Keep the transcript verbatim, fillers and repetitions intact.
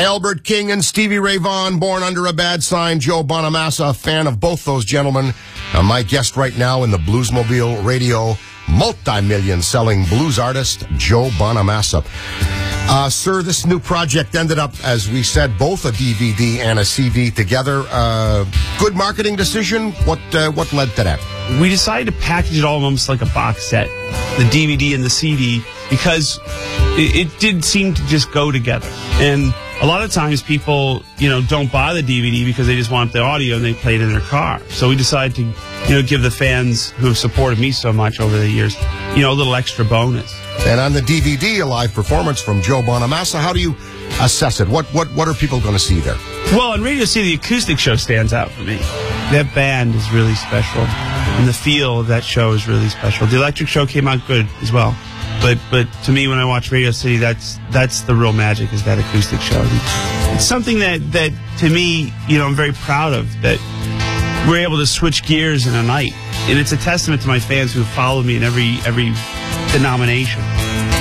Albert King and Stevie Ray Vaughan, born under a bad sign. Joe Bonamassa, a fan of both those gentlemen. Uh, my guest right now in the Bluesmobile Radio, multi-million selling blues artist, Joe Bonamassa. Uh, sir, this new project ended up, as we said, both a D V D and a C D together. Uh, good marketing decision? What uh, what led to that? We decided to package it all almost like a box set, the D V D and the C D, because it, it did seem to just go together. And a lot of times people, you know, don't buy the D V D because they just want the audio and they play it in their car. So we decided to, you know, give the fans who have supported me so much over the years, you know, a little extra bonus. And on the D V D, a live performance from Joe Bonamassa. How do you assess it? What what what are people going to see there? Well, in Radio City, the acoustic show stands out for me. That band is really special, and the feel of that show is really special. The electric show came out good as well, but but to me, when I watch Radio City, that's that's the real magic, is that acoustic show. It's something that that to me, you know, I'm very proud of, that we're able to switch gears in a night, and it's a testament to my fans who follow me in every every denomination.